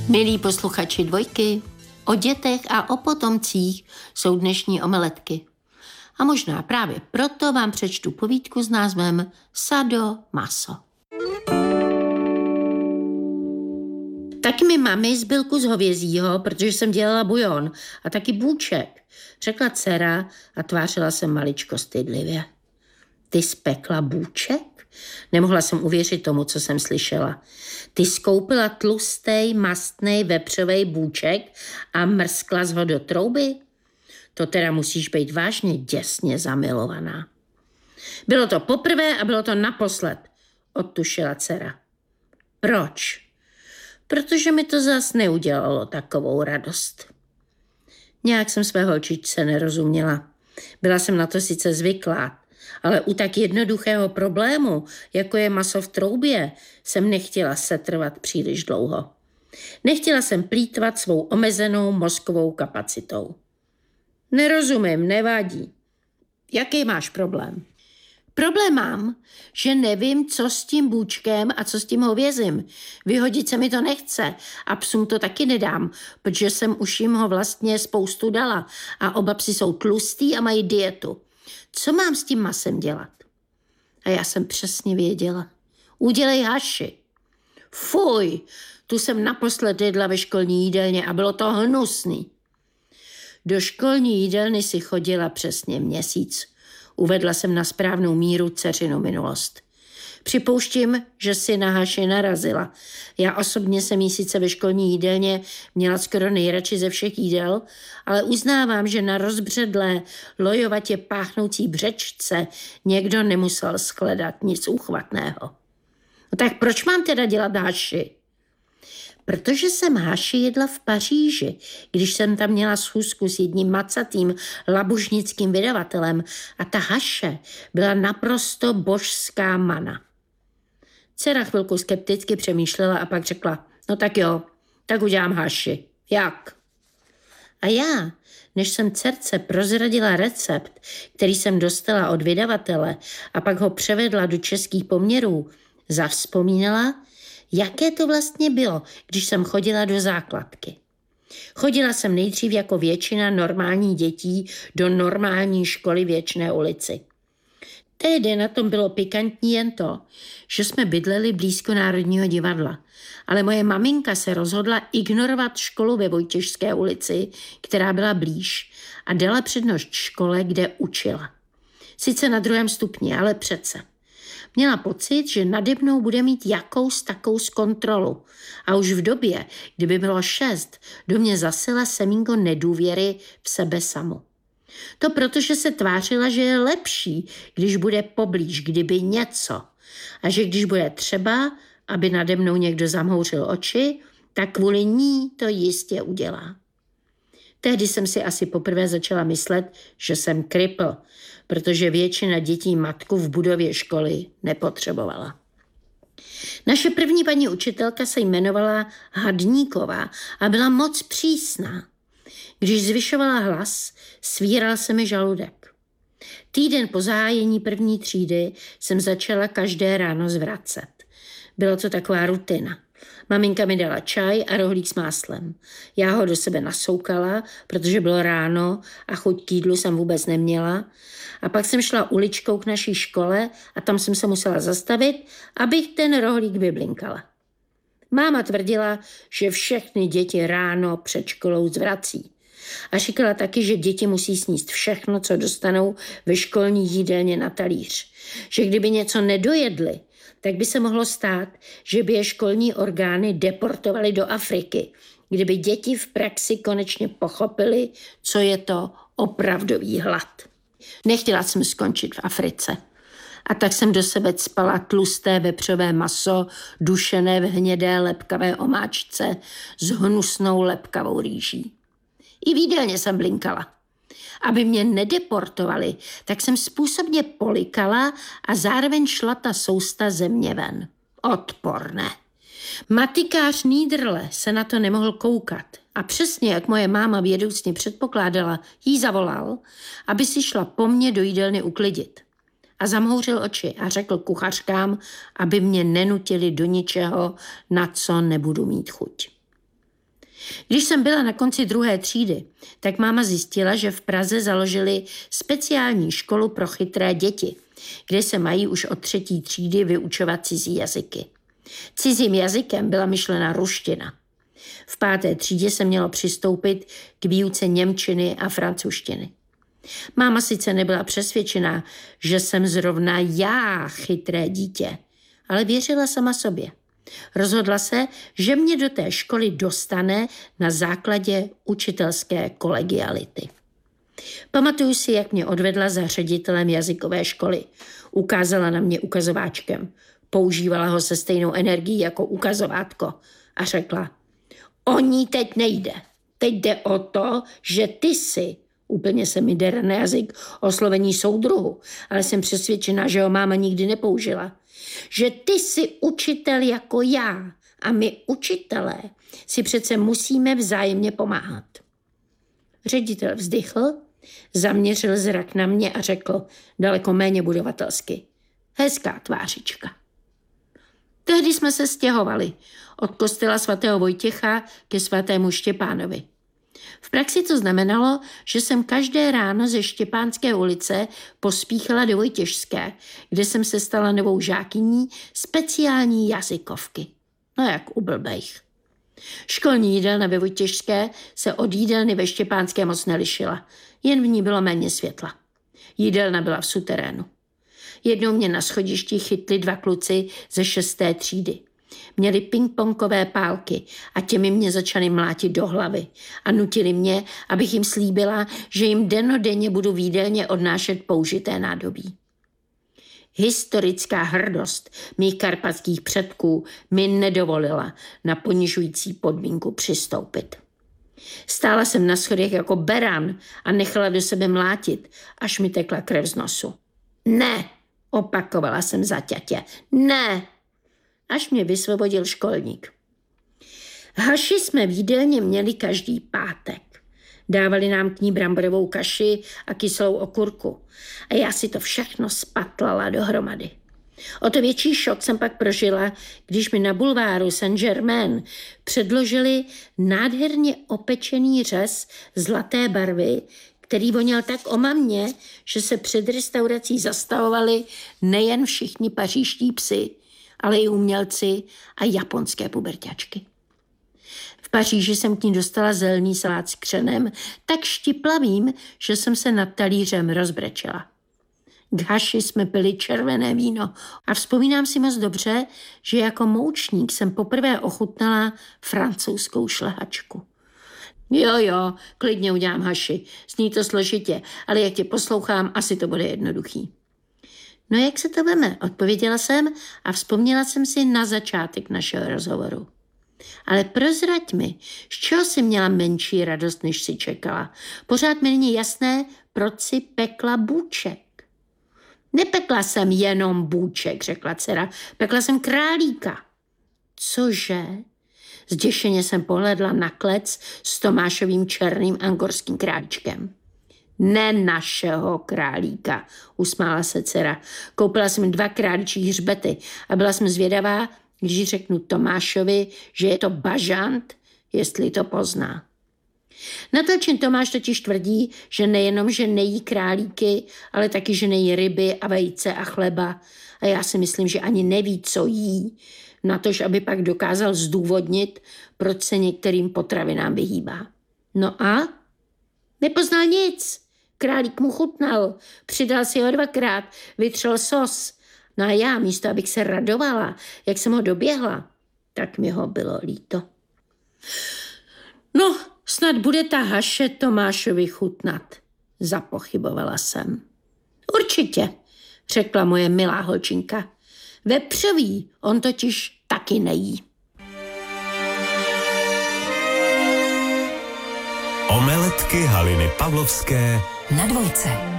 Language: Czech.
Milí posluchači Dvojky, o dětech a o potomcích jsou dnešní omeletky. A možná právě proto vám přečtu povídku s názvem Sado maso. Taky mi mami zbyl kus hovězího, protože jsem dělala bujon a taky bůček, řekla dcera a tvářila se maličko stydlivě. Ty spekla bůček? Nemohla jsem uvěřit tomu, co jsem slyšela. Ty skoupila tlustej, mastnej, vepřovej bůček a mrskla ho do trouby? To teda musíš být vážně děsně zamilovaná. Bylo to poprvé a bylo to naposled, odtušila dcera. Proč? Protože mi to zas neudělalo takovou radost. Nějak jsem své holčičce nerozuměla. Byla jsem na to sice zvyklá, ale u tak jednoduchého problému, jako je maso v troubě, jsem nechtěla setrvat příliš dlouho. Nechtěla jsem plýtvat svou omezenou mozkovou kapacitou. Nerozumím, nevadí. Jaký máš problém? Problém mám, že nevím, co s tím bůčkem a co s tím hovězím. Vyhodit se mi to nechce a psům to taky nedám, protože jsem už jim ho vlastně spoustu dala a oba psi jsou tlustý a mají dietu. Co mám s tím masem dělat? A já jsem přesně věděla. Udělej haši. Fuj, tu jsem naposled jedla ve školní jídelně a bylo to hnusný. Do školní jídelny si chodila přesně měsíc. Uvedla jsem na správnou míru dceřinu minulost. Připouštím, že si na haši narazila. Já osobně jsem jí sice ve školní jídelně měla skoro nejradši ze všech jídel, ale uznávám, že na rozbředlé, lojovatě páchnoucí břečce někdo nemusel shledat nic úchvatného. No tak proč mám teda dělat haši? Protože jsem haši jedla v Paříži, když jsem tam měla schůzku s jedním macatým labužnickým vydavatelem a ta haše byla naprosto božská mana. Dcera chvilku skepticky přemýšlela a pak řekla, no tak jo, tak udělám haši. Jak? A já, než jsem dcerce prozradila recept, který jsem dostala od vydavatele a pak ho převedla do českých poměrů, zavzpomínala, jaké to vlastně bylo, když jsem chodila do základky. Chodila jsem nejdřív jako většina normálních dětí do normální školy v Věčné ulici. Tehdy na tom bylo pikantní jen to, že jsme bydleli blízko Národního divadla, ale moje maminka se rozhodla ignorovat školu ve Vojtěžské ulici, která byla blíž, a dala přednost škole, kde učila. Sice na 2. stupni, ale přece. Měla pocit, že nade mnou bude mít jakous takous kontrolu. A už v době, kdyby bylo 6, do mě zasela semínko nedůvěry v sebe samu. To protože se tvářila, že je lepší, když bude poblíž, kdyby něco. A že když bude třeba, aby nade mnou někdo zamhouřil oči, tak kvůli ní to jistě udělá. Tehdy jsem si asi poprvé začala myslet, že jsem kripl, protože většina dětí matku v budově školy nepotřebovala. Naše první paní učitelka se jmenovala Hadníková a byla moc přísná. Když zvyšovala hlas, svíral se mi žaludek. Týden po zahájení 1. třídy jsem začala každé ráno zvracet. Bylo to taková rutina. Maminka mi dala čaj a rohlík s máslem. Já ho do sebe nasoukala, protože bylo ráno a chuť k jídlu jsem vůbec neměla. A pak jsem šla uličkou k naší škole a tam jsem se musela zastavit, abych ten rohlík vyblinkala. Máma tvrdila, že všechny děti ráno před školou zvrací. A říkala taky, že děti musí sníst všechno, co dostanou ve školní jídelně na talíř. Že kdyby něco nedojedli, tak by se mohlo stát, že by je školní orgány deportovaly do Afriky, kdyby děti v praxi konečně pochopily, co je to opravdový hlad. Nechtěla jsem skončit v Africe. A tak jsem do sebe cpala tlusté vepřové maso, dušené v hnědé lepkavé omáčce s hnusnou lepkavou rýží. I v jídelně jsem blinkala. Aby mě nedeportovali, tak jsem způsobně polikala a zároveň šla ta sousta ze mě ven. Odporné. Matikář Nídrle se na to nemohl koukat a přesně jak moje máma vědoucně předpokládala, jí zavolal, aby si šla po mně do jídelny uklidit. A zamhouřil oči a řekl kuchařkám, aby mě nenutili do ničeho, na co nebudu mít chuť. Když jsem byla na konci 2. třídy, tak máma zjistila, že v Praze založili speciální školu pro chytré děti, kde se mají už od 3. třídy vyučovat cizí jazyky. Cizím jazykem byla myšlena ruština. V 5. třídě se mělo přistoupit k výuce němčiny a francouzštiny. Máma sice nebyla přesvědčená, že jsem zrovna já chytré dítě, ale věřila sama sobě. Rozhodla se, že mě do té školy dostane na základě učitelské kolegiality. Pamatuju si, jak mě odvedla za ředitelem jazykové školy. Ukázala na mě ukazováčkem. Používala ho se stejnou energií jako ukazovátko a řekla: o ní teď nejde. Teď jde o to, že ty jsi. Úplně se mi dere na jazyk oslovení soudruhu, ale jsem přesvědčena, že ho máma nikdy nepoužila. Že ty jsi učitel jako já a my učitelé si přece musíme vzájemně pomáhat. Ředitel vzdychl, zaměřil zrak na mě a řekl daleko méně budovatelsky: hezká tvářička. Tehdy jsme se stěhovali od kostela svatého Vojtěcha ke svatému Štěpánovi. V praxi to znamenalo, že jsem každé ráno ze Štěpánské ulice pospíchala do Vojtěšské, kde jsem se stala novou žákyní speciální jazykovky. No jak u blbejch. Školní jídelna ve Vojtěšské se od jídelny ve Štěpánské moc nelišila, jen v ní bylo méně světla. Jídelna byla v suterénu. Jednou mě na schodišti chytli 2 kluci ze 6. třídy. Měli pingpongové pálky a těmi mě začali mlátit do hlavy a nutili mě, abych jim slíbila, že jim dennodenně budu v jídelně odnášet použité nádobí. Historická hrdost mých karpatských předků mi nedovolila na ponižující podmínku přistoupit. Stála jsem na schodech jako beran a nechala do sebe mlátit, až mi tekla krev z nosu. Ne, opakovala jsem zaťatě, ne, až mě vysvobodil školník. Haši jsme v jídelně měli každý pátek. Dávali nám k ní bramborovou kaši a kyselou okurku. A já si to všechno spatlala dohromady. O to větší šok jsem pak prožila, když mi na bulváru Saint-Germain předložili nádherně opečený řez zlaté barvy, který voněl tak omamně, že se před restaurací zastavovali nejen všichni pařížští psi, ale i umělci a japonské puberťačky. V Paříži jsem k ní dostala zelený salát s křenem, tak štiplavým, že jsem se nad talířem rozbrečela. K haši jsme pili červené víno a vzpomínám si moc dobře, že jako moučník jsem poprvé ochutnala francouzskou šlehačku. Jo, klidně udělám haši, zní to složitě, ale jak tě poslouchám, asi to bude jednoduchý. No jak se to veme, odpověděla jsem a vzpomněla jsem si na začátek našeho rozhovoru. Ale prozrať mi, z čeho jsi měla menší radost, než si čekala. Pořád mi není jasné, proč si pekla bůček. Nepekla jsem jenom bůček, řekla dcera, pekla jsem králíka. Cože? Zděšeně jsem pohledla na klec s Tomášovým černým angorským králíčkem. Ne našeho králíka, usmála se dcera. Koupila jsem 2 králíčí hřbety a byla jsem zvědavá, když řeknu Tomášovi, že je to bažant, jestli to pozná. Natočen Tomáš totiž tvrdí, že nejenom, že nejí králíky, ale taky, že nejí ryby a vejce a chleba. A já si myslím, že ani neví, co jí, natož aby pak dokázal zdůvodnit, proč se některým potravinám vyhýbá. No a? Nepoznal nic. Králík mu chutnal, přidal si ho 2krát, vytřel sos. No a já, místo abych se radovala, jak jsem ho doběhla, tak mi ho bylo líto. No, snad bude ta haše Tomášovi chutnat, zapochybovala jsem. Určitě, řekla moje milá holčinka. Vepřový, on totiž taky nejí. Omeletky Haliny Pavlovské na Dvojce.